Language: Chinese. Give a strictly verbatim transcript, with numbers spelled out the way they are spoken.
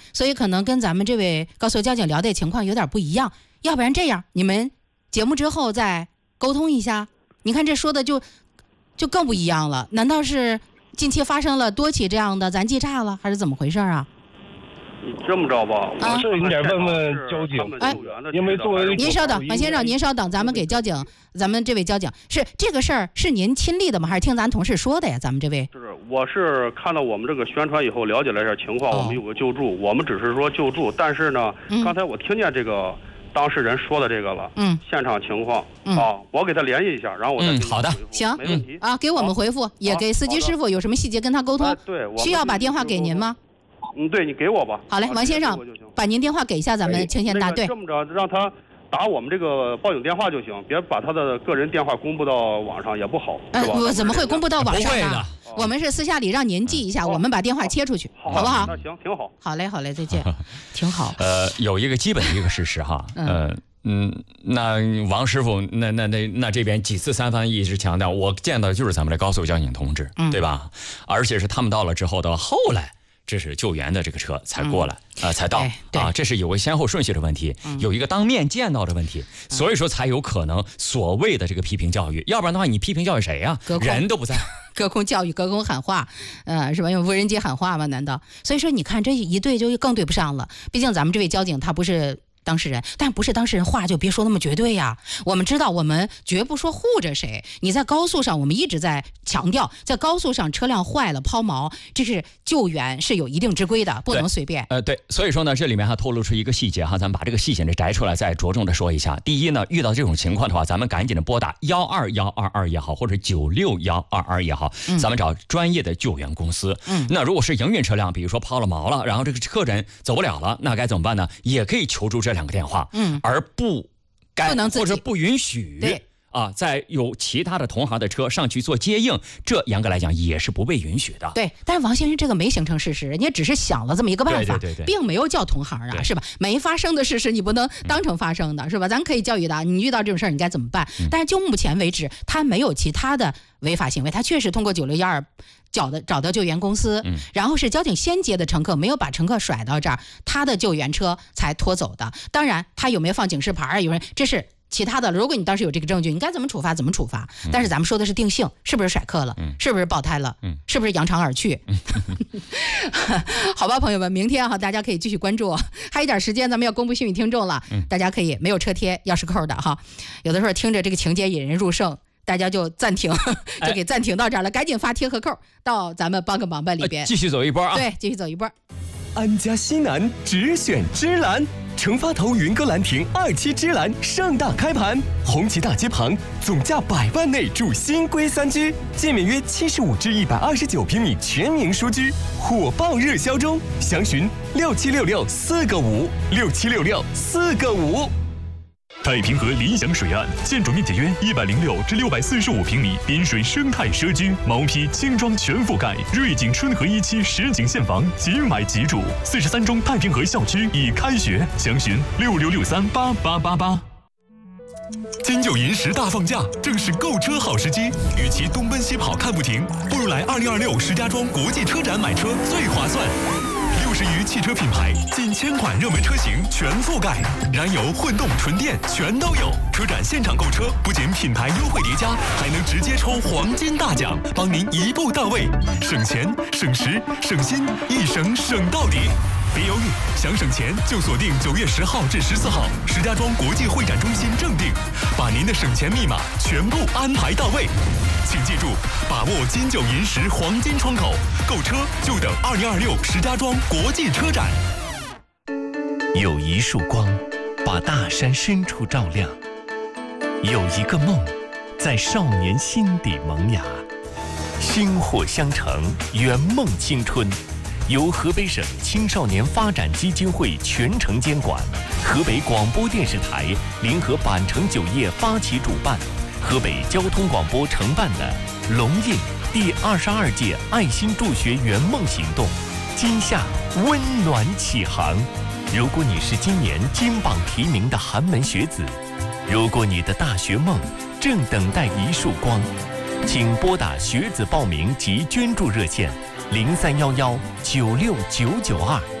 所以可能跟咱们这位高速交警聊的情况有点不一样。要不然这样，你们节目之后再沟通一下。你看这说的就就更不一样了，难道是近期发生了多起这样的，咱记差了，还是怎么回事啊？ 你这么着吧，我是你得问问交警， 哎， 因为作为您稍等，王先生，您稍等，咱们给交警，咱们这位交警是这个事儿是您亲历的吗？还是听咱同事说的呀？咱们这位就是，我是看到我们这个宣传以后了解了一下情况， 哦、 我们有个救助，我们只是说救助，但是呢， 嗯、 刚才我听见这个当事人说的这个了， 嗯， 现场情况、 嗯、 啊，我给他联系一下，然后我再给嗯，好的， 行， 没问题、 嗯、啊，给我们回复，也给司机师傅有什么细节跟他沟通， 哎、对， 需要把电话给您吗？ 嗯，对，你给我吧。 好嘞，王先生，把您电话给一下咱们青县大队。 哎那个、这么着，让他打我们这个报警电话就行，别把他的个人电话公布到网上，也不好， 呃、 是吧？ 我怎么会公布到网上呢？ 我们是私下里让您记一下，哦、我们把电话切出去， 好, 好不好？ 那行，挺好。 好嘞，好嘞，再见，挺好。 呃，有一个基本的一个事实哈，呃。嗯，那王师傅，那那那那这边几次三番一直强调，我见到的就是咱们的高速交警同志，嗯、对吧？而且是他们到了之后，到后来，这是救援的这个车才过来，啊、嗯呃，才到啊，这是有个先后顺序的问题，嗯、有一个当面见到的问题，嗯、所以说才有可能所谓的这个批评教育，要不然的话，你批评教育谁呀、啊？人都不在。 隔空教育，隔空喊话，呃，是吧？用无人机喊话吗？难道？所以说，你看这一对就更对不上了。毕竟咱们这位交警他不是当事人，但不是当事人话就别说那么绝对呀。我们知道，我们绝不说护着谁。你在高速上，我们一直在强调，在高速上车辆坏了抛锚，这是救援是有一定之规的，不能随便。 呃，对，所以说呢，这里面还透露出一个细节哈，咱们把这个细节呢摘出来，再着重的说一下。第一呢，遇到这种情况的话，咱们赶紧的拨打幺二幺二二也好，或者九六幺二二也好，嗯、咱们找专业的救援公司。嗯，那如果是营运车辆，比如说抛了锚了，然后这个客人走不了了，那该怎么办呢？也可以求助这两个电话，嗯，而不该不能自己或者不允许。 对。 啊，在有其他的同行的车上去做接应，这严格来讲也是不被允许的。 对，但是王先生这个没形成事实，人家只是想了这么一个办法， 对对对对并没有叫同行啊，是吧？没发生的事实你不能当成发生的，嗯、是吧？咱可以教育他，你遇到这种事儿你该怎么办？嗯、但是就目前为止，他没有其他的违法行为，他确实通过九六幺二找的找到救援公司，嗯、然后是交警先接的乘客，没有把乘客甩到这儿，他的救援车才拖走的。当然，他有没有放警示牌啊？有人这是。其他的，如果你当时有这个证据，你该怎么处罚怎么处罚。但是咱们说的是定性，是不是甩客了？嗯、是不是爆胎了？嗯、是不是扬长而去？嗯、好吧，朋友们，明天哈，大家可以继续关注。还有一点时间，咱们要公布幸运听众了。嗯、大家可以没有车贴钥匙扣的哈，有的时候听着这个情节引人入胜，大家就暂停，就给暂停到这儿了，赶紧发贴和扣到咱们帮个忙吧里边、 呃，继续走一波啊！ 对，继续走一波。 安家西南只选芝兰，成发头云歌兰亭二期芝兰盛大开盘，红旗大街旁，总价百万内住新规三居，建面约七十五至一百二十九平米全民书居，火爆热销中，详询六七六六四个五六七六六四个五。 太平河理想水岸，建筑面积约一百零六至六百四十五平米，滨水生态社区，毛坯轻装全覆盖，瑞景春和一期实景现房，即买即住。四十三中太平河校区已开学，详询六六六三八八八八。金九银十大放假，正是购车好时机。与其东奔西跑看不停，不如来二零二六石家庄国际车展买车最划算。六十余汽车品牌，近千款热门车型全覆盖，燃油、混动、纯电全都有。车展现场购车，不仅品牌优惠叠加，还能直接抽黄金大奖，帮您一步到位，省钱、省时、省心，一省省到底。别犹豫，想省钱就锁定九月十号至十四号石家庄国际会展中心正定，把您的省钱密码全部安排到位。请记住，把握金九银十黄金窗口，购车就等二零二六石家庄国际车展。 有一束光，把大山深处照亮；有一个梦，在少年心底萌芽。薪火相承，圆梦青春。由河北省青少年发展基金会全程监管，河北广播电视台联合板城酒业发起主办，河北交通广播承办的龙印第二十二届爱心助学圆梦行动，今夏温暖启航。如果你是今年金榜题名的寒门学子，如果你的大学梦正等待一束光，请拨打学子报名及捐助热线零三幺幺九六九九二